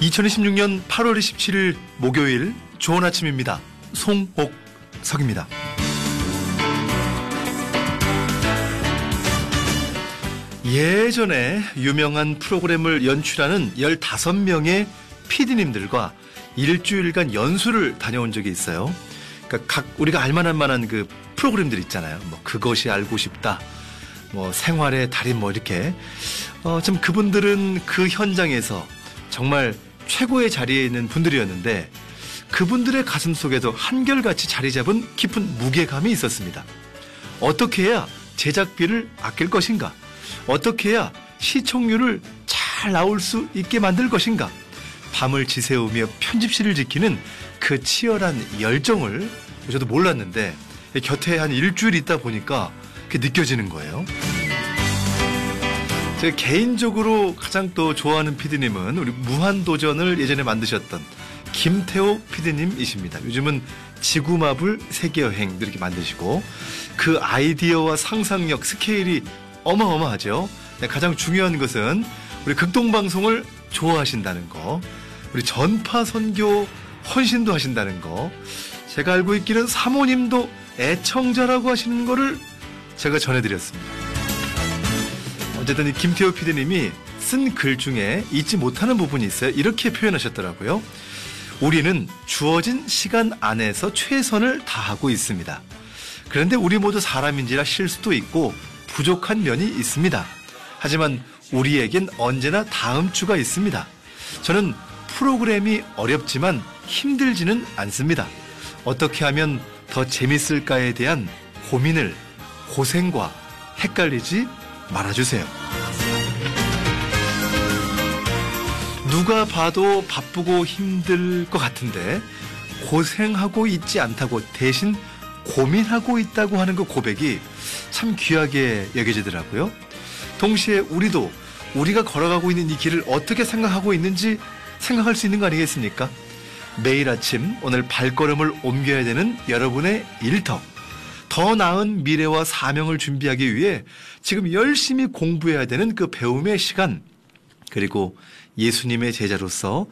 2026년 8월 27일 목요일 좋은 아침입니다. 송옥석입니다. 예전에 유명한 프로그램을 연출하는 15명의 PD님들과 일주일간 연수를 다녀온 적이 있어요. 그러니까 각 우리가 알만한 만한 그 프로그램들 있잖아요. 뭐 그것이 알고 싶다, 뭐 생활의 달인, 뭐 이렇게 좀 그분들은 그 현장에서 정말 최고의 자리에 있는 분들이었는데 그분들의 가슴 속에도 한결같이 자리 잡은 깊은 무게감이 있었습니다. 어떻게 해야 제작비를 아낄 것인가? 어떻게 해야 시청률을 잘 나올 수 있게 만들 것인가? 밤을 지새우며 편집실을 지키는 그 치열한 열정을 저도 몰랐는데 곁에 한 일주일 있다 보니까 그게 느껴지는 거예요. 제가 개인적으로 가장 또 좋아하는 PD님은 우리 무한도전을 예전에 만드셨던 김태호 PD님이십니다. 요즘은 지구마블 세계여행 이렇게 만드시고 그 아이디어와 상상력, 스케일이 어마어마하죠. 가장 중요한 것은 우리 극동방송을 좋아하신다는 거, 우리 전파 선교 헌신도 하신다는 거, 제가 알고 있기는 사모님도 애청자라고 하시는 거를 제가 전해드렸습니다. 어쨌든 이 김태호 PD님이 쓴 글 중에 잊지 못하는 부분이 있어요. 이렇게 표현하셨더라고요. 우리는 주어진 시간 안에서 최선을 다하고 있습니다. 그런데 우리 모두 사람인지라 실수도 있고 부족한 면이 있습니다. 하지만 우리에겐 언제나 다음 주가 있습니다. 저는 프로그램이 어렵지만 힘들지는 않습니다. 어떻게 하면 더 재밌을까에 대한 고민을, 고생과 헷갈리지 말아주세요. 누가 봐도 바쁘고 힘들 것 같은데 고생하고 있지 않다고 대신 고민하고 있다고 하는 그 고백이 참 귀하게 여겨지더라고요. 동시에 우리도 우리가 걸어가고 있는 이 길을 어떻게 생각하고 있는지 생각할 수 있는 거 아니겠습니까? 매일 아침 오늘 발걸음을 옮겨야 되는 여러분의 일터, 더 나은 미래와 사명을 준비하기 위해 지금 열심히 공부해야 되는 그 배움의 시간, 그리고 예수님의 제자로서